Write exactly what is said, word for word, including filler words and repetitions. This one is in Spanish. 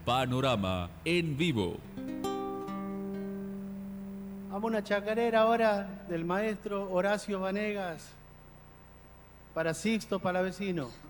Panorama en vivo. Vamos a una chacarera ahora del maestro Horacio Vanegas para Sixto Palavecino.